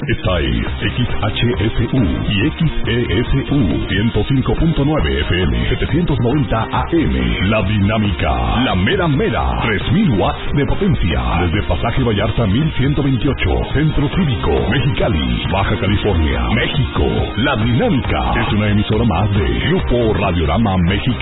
Esta es XHSU y XESU 105.9 FM, 790 AM. La Dinámica, la mera mera, 3000 watts de potencia. Desde Pasaje Vallarta 1128, Centro Cívico, Mexicali, Baja California, México. La Dinámica es una emisora más de Grupo Radiorama México.